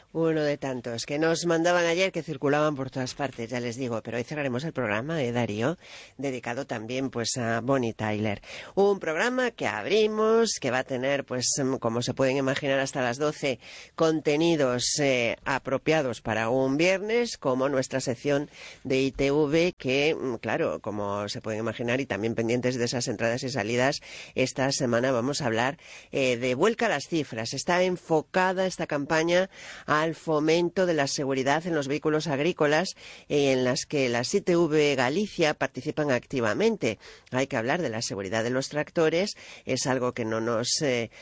Uno de tantos que nos mandaban ayer, que circulaban por todas partes, ya les digo, pero hoy cerraremos el programa de Darío, dedicado también pues a Bonnie Tyler. Un programa que abrimos, que va a tener, pues como se pueden imaginar, hasta las 12 contenidos apropiados para un viernes, como nuestra sección de ITV, que, claro, como se pueden imaginar, y también pendientes de esas entradas y salidas, esta semana vamos a hablar de Vuelca a las Cifras. Está enfocada esta campaña al fomento de la seguridad en los vehículos agrícolas, en las que las ITV Galicia participan activamente. Hay que hablar de la seguridad de los tractores, es algo que no nos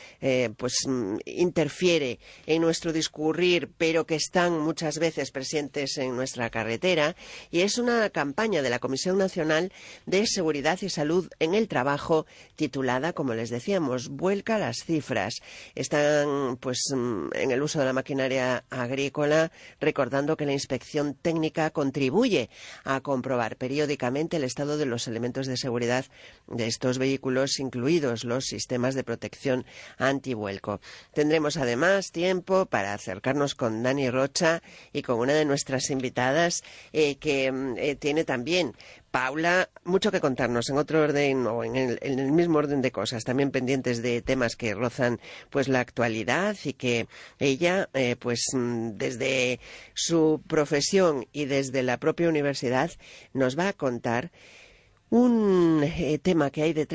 interfiere en nuestro discurrir, pero que están muchas veces presentes en nuestra carretera, y es una campaña de la Comisión Nacional de Seguridad y Salud en el Trabajo, titulada, como les decíamos, Vuelca a las Cifras. Están pues en el uso de la maquinaria agrícola, recordando que la inspección técnica contribuye a comprobar periódicamente el estado de los elementos de seguridad de estos vehículos, incluidos los sistemas de protección antivuelco. Tendremos además tiempo para acercarnos con Dani Rocha y con una de nuestras invitadas que tiene también, Paula, mucho que contarnos en otro orden o en el mismo orden de cosas, también pendientes de temas que rozan pues la actualidad, y que ella desde su profesión y desde la propia universidad nos va a contar un tema que hay detrás